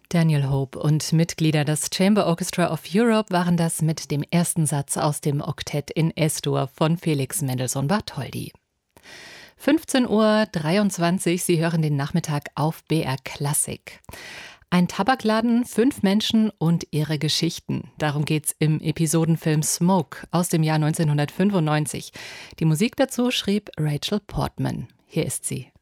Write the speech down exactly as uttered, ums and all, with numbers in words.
Daniel Hope und Mitglieder des Chamber Orchestra of Europe waren das mit dem ersten Satz aus dem Oktett in Es-Dur von Felix Mendelssohn Bartholdy. fünfzehn Uhr dreiundzwanzig, Sie hören den Nachmittag auf B R Klassik. Ein Tabakladen, fünf Menschen und ihre Geschichten. Darum geht's im Episodenfilm Smoke aus dem Jahr neunzehnhundertfünfundneunzig. Die Musik dazu schrieb Rachel Portman. Hier ist sie.